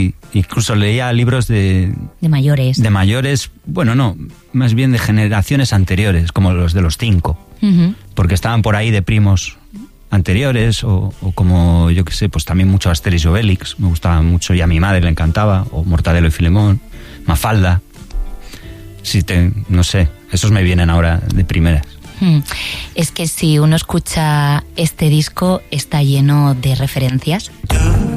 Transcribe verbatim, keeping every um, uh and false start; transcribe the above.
Incluso leía libros de... De mayores. De mayores, bueno, no, más bien de generaciones anteriores, como los de los cinco. Uh-huh. Porque estaban por ahí de primos anteriores, o, o como, yo qué sé, pues también mucho Asterix y Obelix, me gustaba mucho, y a mi madre le encantaba, o Mortadelo y Filemón, Mafalda. Sí, te, no sé, esos me vienen ahora de primeras. Es que si uno escucha este disco, está lleno de referencias.